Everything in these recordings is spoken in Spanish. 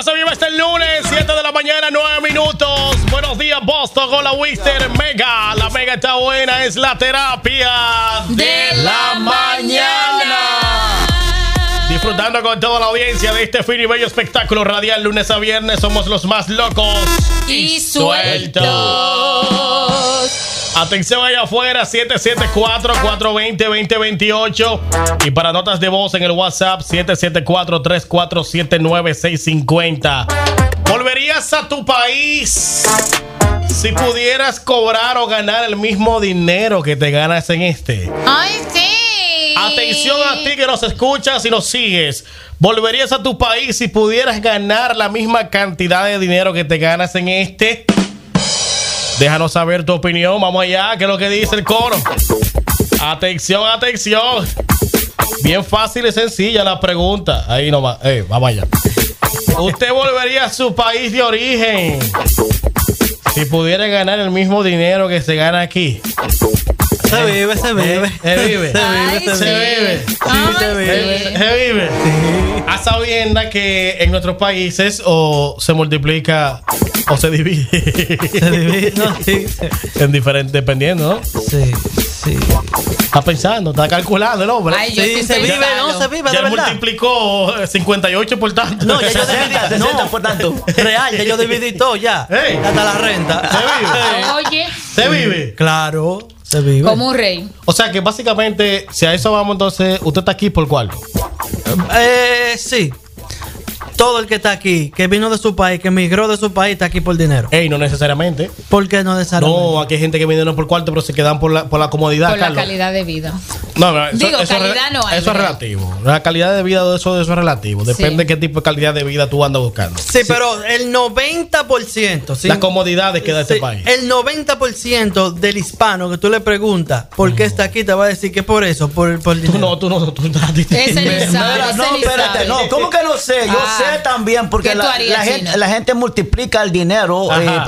Se vive este lunes, 7 de la mañana, 9 minutos. Buenos días, Boston, con la Wister Mega. La Mega está buena, es la terapia de la mañana. Disfrutando con toda la audiencia de este fino y bello espectáculo radial, lunes a viernes. Somos los más locos y sueltos. Atención allá afuera, 774-420-2028. Y para notas de voz en el WhatsApp, 774-347-9650. ¿Volverías a tu país si pudieras cobrar o ganar el mismo dinero que te ganas en este? ¡Ay, sí! Atención a ti que nos escuchas y nos sigues. ¿Volverías a tu país si pudieras ganar la misma cantidad de dinero que te ganas en este? Déjanos saber tu opinión. Vamos allá, que es lo que dice el coro. Atención, atención. Bien fácil y sencilla la pregunta. Ahí nomás. Vamos allá. ¿Usted volvería a su país de origen si pudiera ganar el mismo dinero que se gana aquí? Se vive. Se vive. A sabiendas que en nuestros países o se multiplica o se divide. Se divide, no, sí. En diferentes, dependiendo, ¿no? Sí. Está pensando, está calculando el hombre. Ay, yo Sí, se vive, no, se vive, de Ya verdad. multiplicó 58 por tanto. No, ya yo dividí, 60 por tanto. Real, ya yo dividí todo ya. Ey. Hasta la renta. Se vive. Oye, Se vive. Claro, se vive. como un rey. O sea que básicamente, si a eso vamos, entonces, usted está aquí por cuál. Sí. Todo el que está aquí, que vino de su país, que emigró de su país, está aquí por dinero. Ey, no necesariamente. ¿Por qué no necesariamente? No, aquí hay gente que viene no por cuarto, pero se quedan por la comodidad, Por la Carlos. calidad de vida. No, eso, Digo, eso calidad no hay, eso es ¿verdad? relativo. La calidad de vida de eso es relativo. Depende de qué tipo de calidad de vida tú andas buscando. Sí, pero el 90%, ¿sí? Las comodidades que da este Sí, país. el 90% del hispano que tú le preguntas por qué está aquí, te va a decir que por eso, por dinero. Tú no. Ese ni sabe, No, ese ni espérate, sabe. no, ¿cómo que no sé? Yo sé también, porque ¿Qué tú harías, Chino? la gente multiplica el dinero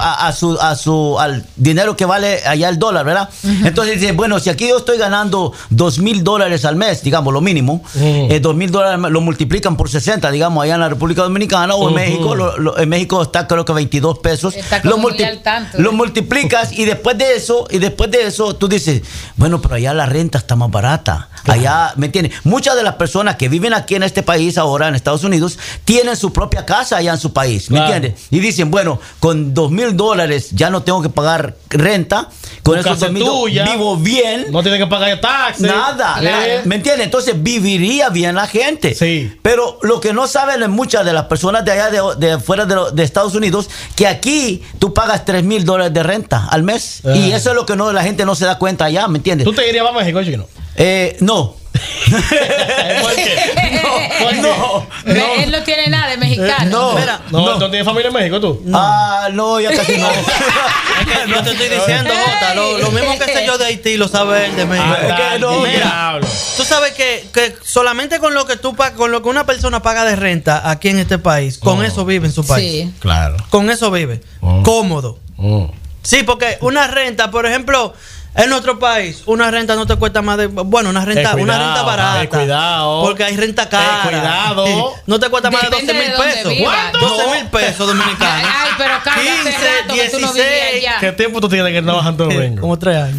al dinero que vale allá el dólar, ¿verdad? Entonces dice, bueno, si aquí yo estoy ganando $2,000 al mes, digamos, lo mínimo, $2,000 lo multiplican por 60, digamos, allá en la República Dominicana o en México, en México está creo que 22 pesos. Está como muy al tanto, lo multiplicas y después de eso, tú dices, bueno, pero allá la renta está más barata. Allá, ¿me entiendes? Muchas de las personas que viven aquí en este país ahora, en Estados Unidos, tienen su propia casa allá en su país, ¿me entiendes? Y dicen, bueno, con $2,000 ya no tengo que pagar renta, con esos $2,000 vivo bien. No tiene que pagar taxes. Nada, Claro. ¿me entiendes? Entonces viviría bien la gente. Sí. Pero lo que no saben es muchas de las personas de allá de fuera de Estados Unidos, que aquí tú pagas $3,000 de renta al mes. Y eso es lo que la gente no se da cuenta allá, ¿me entiendes? ¿Tú te irías para México, Chino? No. ¿Por qué? No. Él no tiene nada de mexicano. No. Mira, ¿No tienes familia en México tú? No, ya casi no. es que yo te estoy diciendo, Jota, lo mismo que sé yo de Haití lo sabe él de México. que no, diablo. Tú sabes que solamente con lo que con lo que una persona paga de renta aquí en este país, con eso vive en su país. Sí. Claro. Con eso vive. Cómodo. Sí, porque una renta, por ejemplo, en nuestro país, una renta no te cuesta más de. Bueno, una renta barata. Cuidado. Porque hay renta cara. Cuidado. No te cuesta más de Depende 12,000 de dónde pesos. vivas. ¿Cuánto? 12,000 pesos dominicanos. Ay, pero cállate 15, rato que tú no vivías 16. allá. ¿Qué tiempo tú tienes que no bajar todo domingo? Como 3 años.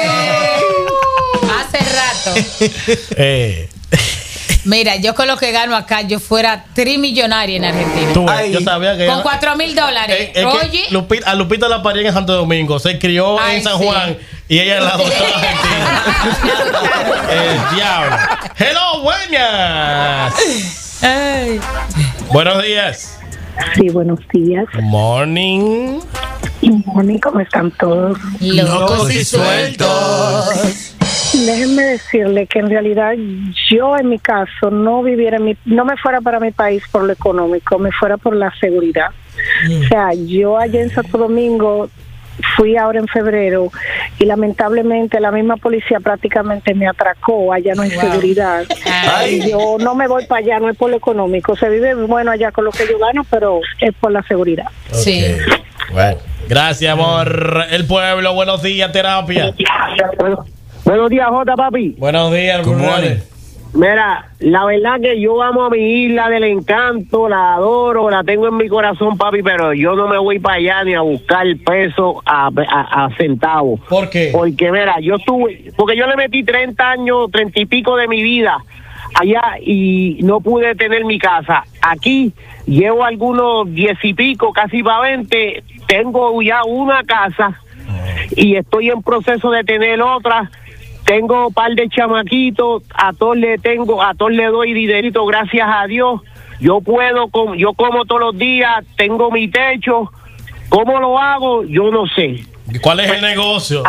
Hace rato. Eh, Mira, yo con lo que gano acá, yo fuera trimillonaria en Argentina. tú ves, Ay. yo sabía que Con $4,000. Es que Oye, a Lupita la parí en Santo Domingo, se crió Ay, en San sí. Juan y ella es la doctora argentina. El diablo. Hello, buenas. ay. Buenos días. Sí, buenos días. Good morning. Moni, ¿cómo están todos? Locos y sueltos. Déjenme decirle que en realidad yo en mi caso no me fuera para mi país por lo económico, me fuera por la seguridad. O sea, yo allá en Santo Domingo fui ahora en febrero y lamentablemente la misma policía prácticamente me atracó, allá no hay seguridad. Ay. Yo no me voy para allá, no es por lo económico, se vive bueno allá con lo que yo gano, pero es por la seguridad. Sí. Ok. Bueno, gracias, amor. El pueblo, buenos días, terapia. Buenos días, Jota, papi. Buenos días, Good brother. morning. Mira, la verdad que yo amo a mi isla del encanto, la adoro, la tengo en mi corazón, papi, pero yo no me voy para allá ni a buscar peso a centavos. ¿Por qué? Porque, mira, porque yo le metí 30 años, 30 y pico de mi vida allá y no pude tener mi casa. Aquí llevo algunos 10 y pico, casi para 20, tengo ya una casa y estoy en proceso de tener otra. Tengo un par de chamaquitos, a todos le doy dinerito, gracias a Dios. Yo como todos los días, tengo mi techo. ¿Cómo lo hago? Yo no sé. ¿Cuál es el negocio?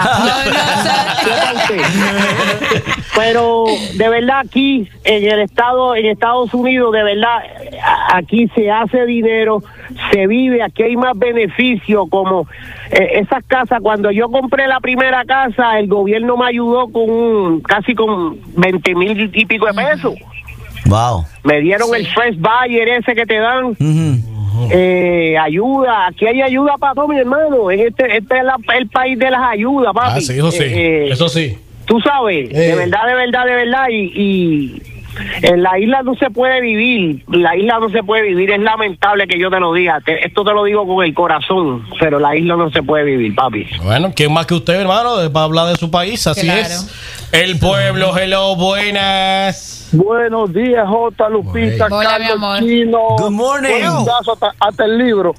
Pero de verdad aquí en Estados Unidos, de verdad, aquí se hace dinero, se vive, aquí hay más beneficios, como esas casas. Cuando yo compré la primera casa, el gobierno me ayudó casi con 20,000 y pico de pesos. Wow. Me dieron el Fresh Buyer ese que te dan. Ayuda, aquí hay ayuda para todo, mi hermano. Este es el país de las ayudas, papi. Sí, eso sí, eso sí. Tú sabes, de verdad, y en la isla no se puede vivir, es lamentable que yo te lo diga, esto te lo digo con el corazón, pero la isla no se puede vivir, papi. Bueno, ¿quién más que usted, hermano, para hablar de su país? Así claro. Es. El pueblo, hello, buenas. Buenos días, J. Lupita, hola, Carlos Chino. Good morning. Hasta el libro.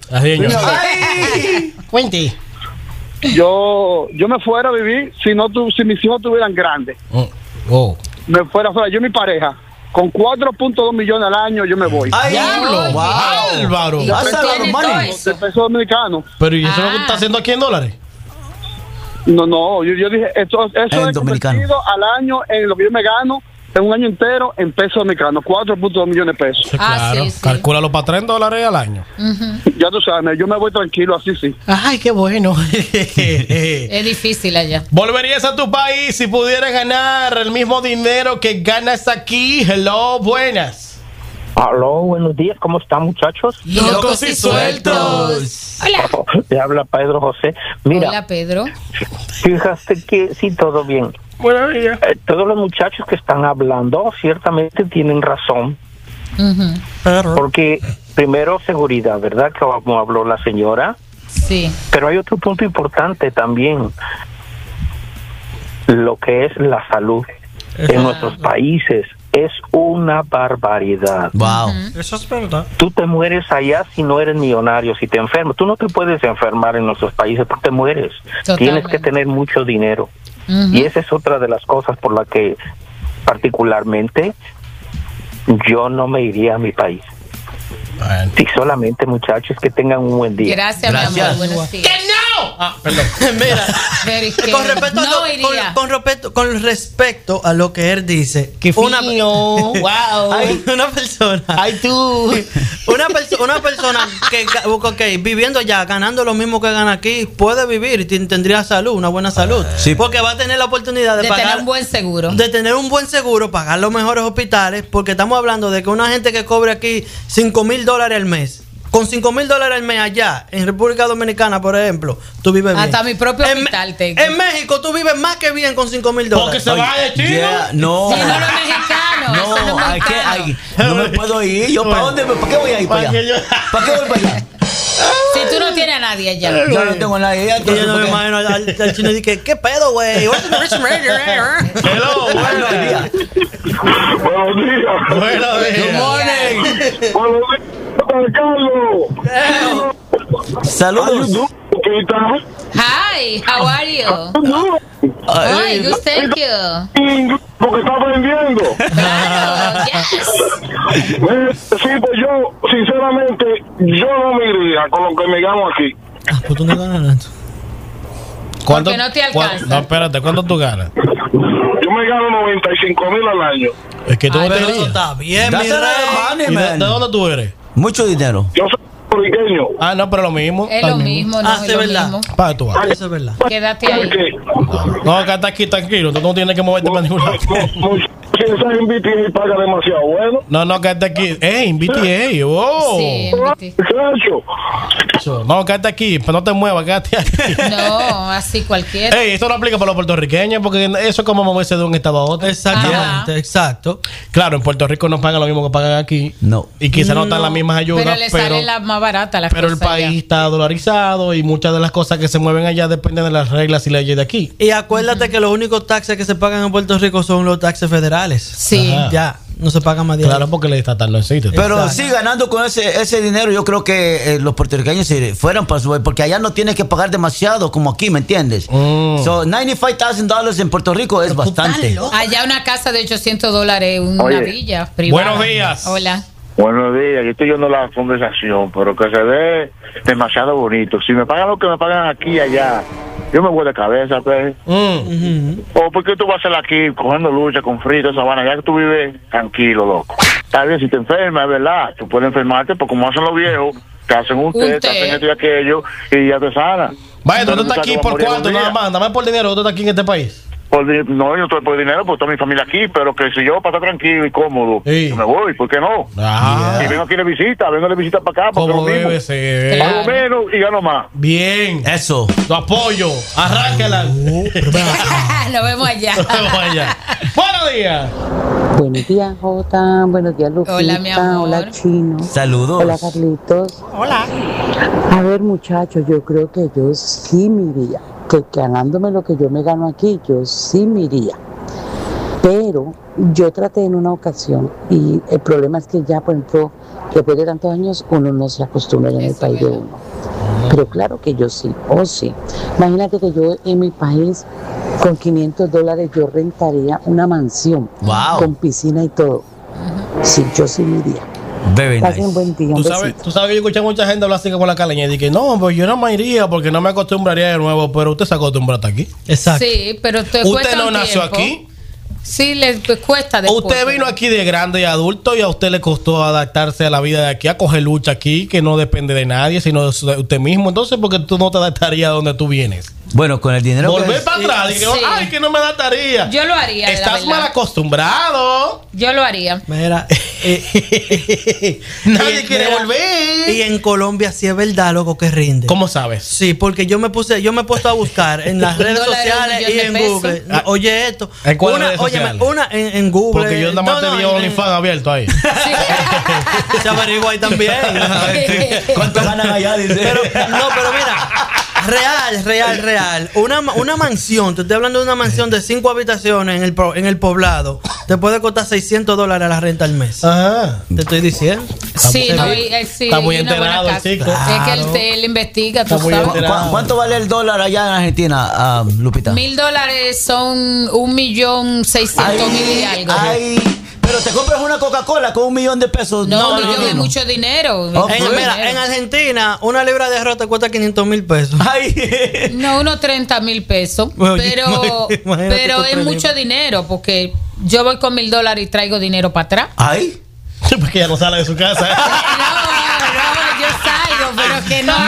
Cuente. Yo me fuera a vivir si mis hijos estuvieran grandes. Me fuera fuera, yo y mi pareja. Con 4.2 millones al año yo me voy. ¡Ay, diablo! ¡Wow! ¡Álvaro! De pesos dominicanos. Pero ¿y eso es lo que está haciendo aquí en dólares? No, yo dije, eso es convertido al año en lo que yo me gano en un año entero en pesos dominicanos, 4.2 millones de pesos. Claro, sí. Calcúlalo para $3 al año. Ya tú sabes, yo me voy tranquilo, así sí. Ay, qué bueno. Es difícil allá. ¿Volverías a tu país si pudieras ganar el mismo dinero que ganas aquí? Hello, buenas. Aló, buenos días, ¿cómo están, muchachos? Locos y sueltos. Hola. Te habla Pedro José. Mira, hola, Pedro. Fíjate que sí, todo bien. Buenos días. Todos los muchachos que están hablando ciertamente tienen razón. Porque primero seguridad, ¿verdad? Que como habló la señora. Sí. Pero hay otro punto importante también. Lo que es la salud en nuestros países. Es una barbaridad. Wow. Eso es verdad. Tú te mueres allá si no eres millonario, si te enfermas. Tú no te puedes enfermar en nuestros países, tú te mueres. Totalmente. Tienes que tener mucho dinero. Y esa es otra de las cosas por la que particularmente yo no me iría a mi país. Bueno. Sí, solamente, muchachos, que tengan un buen día. Gracias. Mi amor. Buenos días. Perdón. Mira, con respecto a lo que él dice, Qué fino. Wow. una persona, Ay, tú. una persona que viviendo allá, ganando lo mismo que gana aquí, puede vivir y tendría salud, una buena salud. Sí. Porque va a tener la oportunidad de pagar, tener un buen seguro. de tener un buen seguro, pagar los mejores hospitales, porque estamos hablando de que una gente que cobre aquí $5,000 al mes, con $5,000 al mes allá, en República Dominicana, por ejemplo, tú vives bien. Hasta mi propio hospital tengo. En México tú vives más que bien con $5,000. Porque se vaya, chino. No. Si no, los mexicanos. No me puedo ir. ¿Yo para dónde? ¿Para qué voy a ir para allá? ¿Para qué voy para allá? Si tú no tienes a nadie allá. Yo no tengo a nadie allá. Yo no me imagino al chino y dije, ¿qué pedo, güey? Hello, buenos días. Buenos días. Buenos días. Good morning. Buenos días, Carlos. Saludos. Hi, how are you? Hi, good, thank you. Porque está aprendiendo. Claro, yes. Sí, pues yo, sinceramente, yo no me iría con lo que me gano aquí. Pues tú no ganas nada. Porque no te alcanza. No, espérate, ¿cuánto tú ganas? Yo me gano 95,000 al año. Es que tú no te Pero eso irías. está bien, mi That's a lot of rey. money, ¿De dónde tú eres? Mucho dinero. Yo soy puertorriqueño. Ah, no, pero lo mismo. Es lo mismo, no sí, es lo verdad. mismo. Para tú vas. Eso es verdad. Quédate ahí. Porque No, acá está aquí tranquilo. Tú no tienes que moverte para ningún lado. Si esa MBTA paga demasiado bueno. No, quédate aquí. MBTA. Oh. Sí, MBTA. No, quédate aquí. Pero no te muevas, quédate aquí. No, así cualquiera. Esto no aplica para los puertorriqueños porque eso es como moverse de un estado a otro. Exactamente, exacto. Claro, en Puerto Rico no pagan lo mismo que pagan aquí. No. Y quizás no están las mismas ayudas. Pero le salen las más baratas las pero el cosas país allá. está dolarizado y muchas de las cosas que se mueven allá dependen de las reglas y leyes de aquí. Y acuérdate que los únicos taxes que se pagan en Puerto Rico son los taxes federales. Sí. Ajá. Ya, no se pagan más de Claro, porque el estatal no existe. Pero Exacto. sí, ganando con ese dinero, yo creo que los puertorriqueños se fueran para su, porque allá no tienes que pagar demasiado como aquí, ¿me entiendes? So, $95,000 en Puerto Rico es bastante. Allá una casa de $800, una Oye. villa privada. Buenos días. Hola. Buenos días, yo estoy oyendo la conversación, pero que se ve demasiado bonito. Si me pagan lo que me pagan aquí y allá, yo me voy de cabeza, pues. ¿O por qué tú vas a hacer aquí cogiendo lucha con frito, esa vaina? Ya que tú vives tranquilo, loco. Está bien, si te enfermas, es verdad, tú puedes enfermarte, porque como hacen los viejos, te hacen un té, te hacen esto y aquello, y ya te sana. Vaya, tú Pero estás aquí sabes que por vas a morir cuánto un día. nada más. Nada más por dinero, tú estás aquí en este país. No, yo estoy por dinero, pues toda mi familia aquí, pero que si yo para estar tranquilo y cómodo, yo me voy, ¿por qué no? Ajá. Y vengo aquí de visita para acá, porque Como es lo debe mismo. ser. Pago menos y gano más. Bien. Eso. Tu apoyo. Arráncala. Nos vemos allá. Nos vemos allá. Buenos días. Buenos días, Jota. Buenos días, Lupita. Hola, mi amor. Hola, Chino. Saludos. Hola, Carlitos. Hola. A ver, muchachos, yo creo que yo sí me iría. Que ganándome lo que yo me gano aquí, yo sí me iría. Pero yo traté en una ocasión y el problema es que ya, por ejemplo, después de tantos años, uno no se acostumbra ya en el país de uno. Pero claro que yo sí, sí. Imagínate que yo en mi país, con $500, yo rentaría una mansión. Wow. Con piscina y todo. Sí, yo sí me iría. Very Pasen nice. buen día. Tú sabes que yo escuché mucha gente hablar así como la caleña y dije, no, pues yo no me iría porque no me acostumbraría de nuevo, pero usted se acostumbra hasta aquí. Exacto. Sí, pero te Usted cuesta no un nació tiempo. aquí. Sí, le cuesta después. Usted vino aquí de grande y adulto y a usted le costó adaptarse a la vida de aquí, a coger lucha aquí, que no depende de nadie, sino de usted mismo. Entonces, ¿por qué tú no te adaptarías a donde tú vienes? Bueno, con el dinero Volver para atrás y que, Sí. ay, que no me adaptaría. Yo lo haría, la Estás verdad. mal acostumbrado. Yo lo haría. Mira, Nadie quiere mira, volver. Y en Colombia sí es verdad, loco, que rinde. ¿Cómo sabes? Sí, porque yo me he puesto a buscar en las redes $1, sociales y en $1 millón Google. de pesos. Oye esto. ¿En cuáles redes óyeme, sociales? una en Google. Porque yo nada más te vi OnlyFans abierto ahí. Se averigua ahí también. ¿Cuánto ganan allá? Dice. Pero mira, real. Una mansión, te estoy hablando de una mansión de 5 habitaciones en el poblado. Te puede costar $600 la renta al mes. Ajá. Te estoy diciendo. Sí, no, sí, Está muy una buena enterado el casa. chico. Es que él investiga, tú Está muy sabes. enterado. ¿Cuánto vale el dólar allá en Argentina, Lupita? $1,000 son 1,600,000 y algo. Ay, pero te compras una Coca-Cola con $1 millón de pesos. No, no, es mucho dinero. Mira, en Argentina, una libra de arroz te cuesta $500,000. Ay. No, unos 30,000 pesos. Oye, Pero imagínate tú, es 3,000. mucho dinero porque yo voy con $1,000 y traigo dinero para atrás. Ay. Porque ya no sale de su casa. No, yo salgo, pero que no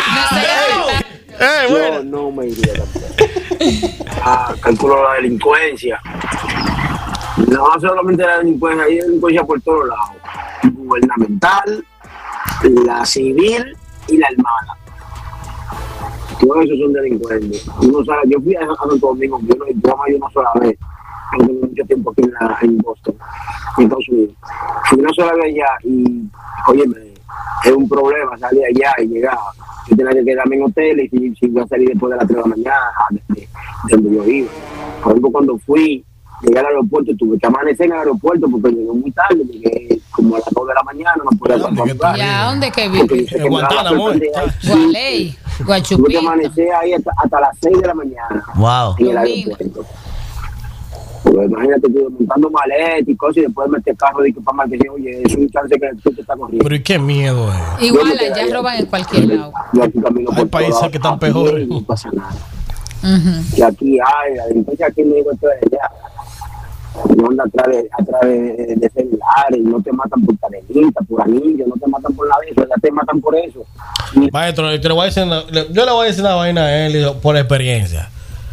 sé. Yo no me iría tampoco. Calculo la delincuencia. No solamente la delincuencia, hay delincuencia por todos lados. Gubernamental, la civil y la armada. Todos esos son delincuentes. Uno sabe, yo fui a Santo Domingo, yo una sola vez. Tengo mucho tiempo aquí en Boston, en Estados Unidos. Fui una sola vez allá y, óyeme, es un problema salir allá y llegar. Yo tenía que quedarme en hoteles y si iba a salir después de las 3 de la mañana de donde yo iba. Por ejemplo, cuando llegué al aeropuerto, tuve que amanecer en el aeropuerto porque llegué muy tarde, llegué como a las 2 de la mañana, no podía pasar. ¿Ya dónde que vive? En Guantánamo. Gualey, Tuve que Guachupita. amanecer ahí hasta las 6 de la mañana. Wow. En el Domingo. aeropuerto. Porque imagínate tú montando maletas y cosas y después meter carro de que para marcar, oye, es un chance que tú te estás corriendo. Pero ¿y qué miedo es? Igual allá roban en cualquier lado. Yo aquí camino Hay por países todos que están lados, aquí peores. No pasa nada. Ujú. Que aquí hay, la delincuencia aquí me digo esto de allá. No anda atrás de celulares, no te matan por cadenita, por anillo, no te matan por la de eso, ya te matan por eso. Maestro, yo le voy a decir una vaina a él por experiencia.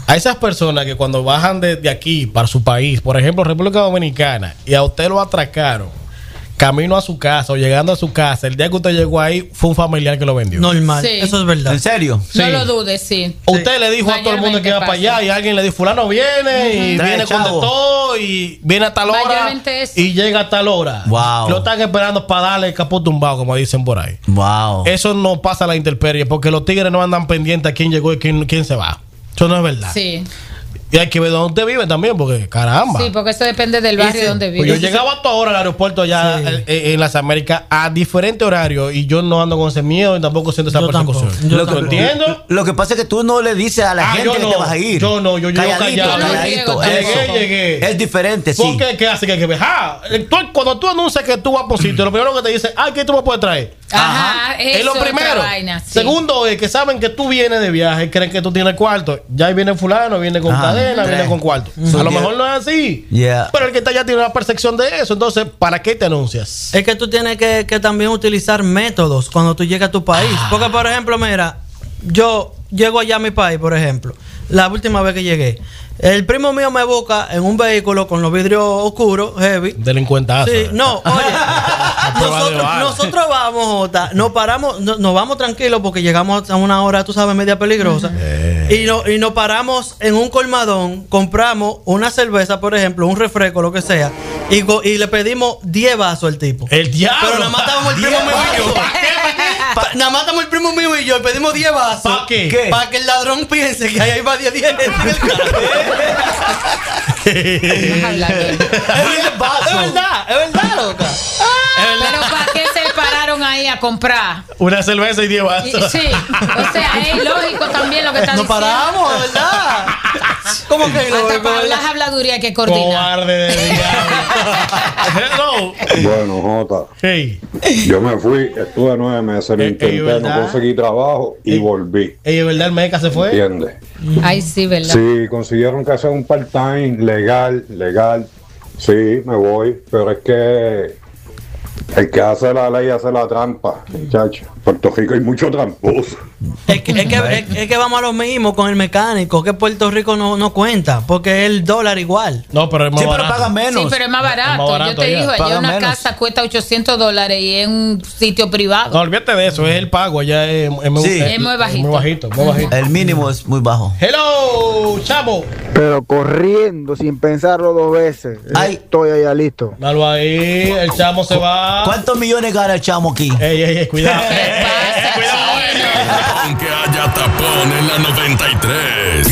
A esas personas que cuando bajan de aquí para su país, por ejemplo, República Dominicana, y a usted lo atracaron, camino a su casa o llegando a su casa, el día que usted llegó ahí, fue un familiar que lo vendió. Normal, Sí. eso es verdad. ¿En serio? Sí. No lo dudes, sí. Usted le dijo a todo el mundo que iba para allá y alguien le dijo, fulano viene y Trae viene con de chavo. todo y viene a tal hora Mayormente eso. y llega a tal hora. Wow. Lo están esperando para darle capó tumbado, como dicen por ahí. Wow. Eso no pasa a la intemperie porque los tigres no andan pendientes a quién llegó y quién se va. Eso no es verdad. Sí. Y hay que ver dónde usted vive también, porque caramba. Sí, porque eso depende del barrio donde Pues vive. yo llegaba a toda hora al aeropuerto allá en las Américas a diferentes horarios y yo no ando con ese miedo y tampoco siento esa persecución. Yo ¿Lo tampoco. entiendo? Lo que pasa es que tú no le dices a la gente yo que no, te vas a ir. yo no, yo llego calladito, callado. calladito. Yo Eso. llegué. Es diferente, sí. ¿Por qué? ¿Qué hace que hay que ver? Cuando tú anuncias que tú vas por sitio, lo primero que te dicen, ¿qué tú me puedes traer? Ajá, Es lo eso otra primero. vaina, sí. Segundo es que saben que tú vienes de viaje, creen que tú tienes cuarto. Ya ahí viene fulano, viene con cadena, viene con cuarto. A lo mejor no es así. Yeah. Pero el que está allá tiene una percepción de eso. Entonces, ¿para qué te anuncias? Es que tú tienes que también utilizar métodos cuando tú llegas a tu país. Porque, por ejemplo, mira, yo llego allá a mi país, por ejemplo, la última vez que llegué. El primo mío me busca en un vehículo con los vidrios oscuros, heavy. Delincuentazo. Sí, no, oye, nosotros vamos, Jota, nos paramos, nos vamos tranquilos porque llegamos a una hora, tú sabes, media peligrosa. Y nos paramos en un colmadón, compramos una cerveza, por ejemplo, un refresco, lo que sea, y le pedimos 10 vasos al tipo. El diablo. Pero nada más estábamos el primo mío y yo. Nada más estamos el primo mío y yo y pedimos 10 vasos. ¿Para qué? Para que el ladrón piense que ahí va 10 en el Es verdad, loca. Pero ¿para qué se pararon ahí a comprar? Una cerveza y 10 vasos. Sí, o sea, es lógico también lo que está Nos diciendo. paramos, de verdad. ¿Cómo que Hasta para las habladurías hay que coordinar. Cobarde de diablo. Hello. Bueno, Jota, Hey. yo me fui, estuve 9 meses, lo intenté, ¿verdad? no conseguí trabajo y volví. Ey, ¿verdad? El meca se fue. ¿Entiendes? Ay, sí, ¿verdad? Sí, consiguieron que hacer un part-time legal. Sí, me voy, pero es que el que hace la ley hace la trampa, muchacho. Puerto Rico hay mucho tramposo. Es que vamos a lo mismo con el mecánico, que Puerto Rico no cuenta, porque es el dólar igual. No, pero es más Sí, pero barato. pagan menos. Sí, pero es más barato. Es más barato Yo te allá. digo, allá Pagan una menos. casa cuesta $800 y es un sitio privado. No, olvídate de eso, es el pago. Ya es muy, Sí. Es muy bajito. Muy bajito, muy bajito. El mínimo es muy bajo. Hello, chamo. Pero corriendo, sin pensarlo 2 veces. Ay. Estoy allá listo. Dalo ahí, el chamo se va. ¿Cuántos millones gana el chamo aquí? Ey, cuidado. ¿Qué pasa, Cuidado. chino? Aunque haya tapón en la 93.